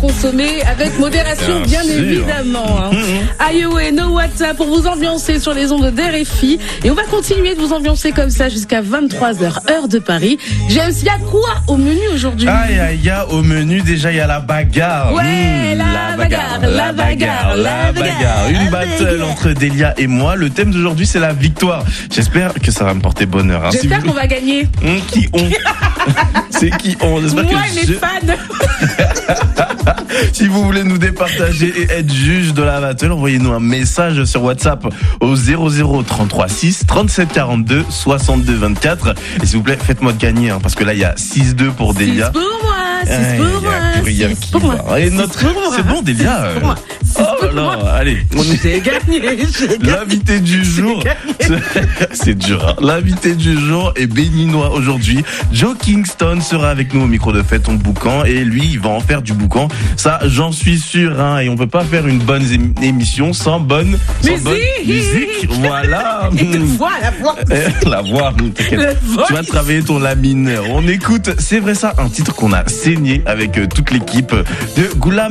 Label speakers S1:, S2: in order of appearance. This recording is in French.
S1: consommer avec modération, bien évidemment. Aïe, no WhatsApp pour vous ambiancer sur les ondes d'RFI. Et on va continuer de vous ambiancer comme ça jusqu'à 23h, heure de Paris. James, il y a quoi au menu aujourd'hui?
S2: Il y a au menu, déjà, il y a la bagarre.
S1: Ouais, la bagarre.
S2: Une battle entre Delia et moi. Le thème d'aujourd'hui, c'est la victoire. J'espère que ça va me porter bonheur.
S1: J'espère qu'on va gagner.
S2: Qui ont? C'est qui ont? J'espère
S1: moi et mes fans.
S2: Si vous voulez nous départager et être juge de la battle, envoyez-nous un message sur WhatsApp au 00 33 6 37 42 62 24. Et s'il vous plaît, faites-moi gagner, parce que là, il y a 6-2 pour Delia.
S1: 6 pour moi.
S2: Et c'est bon, Delia. Allez.
S1: J'ai gagné.
S2: L'invité du jour. C'est dur, hein. L'invité du jour est béninois aujourd'hui. Joe Kingston sera avec nous au micro de Fais ton boucan. Et lui, il va en faire du boucan. Ça, j'en suis sûr, hein. Et on peut pas faire une bonne émission sans bonne musique. Voilà. La voix. Tu vas travailler ton la mineur. On écoute, c'est vrai ça, un titre qu'on a saigné avec toute l'équipe de Goulam